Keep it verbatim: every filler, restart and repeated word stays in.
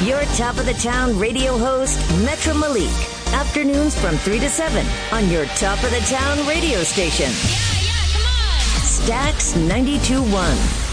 Your top of the town radio host, Metro Malik. Afternoons from three to seven on your top of the town radio station. Yeah, yeah, come on. Stax ninety-two point one.